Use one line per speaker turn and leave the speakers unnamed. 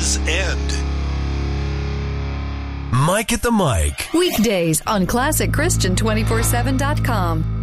does end. Mike at the Mic.
Weekdays on ClassicChristian247.com.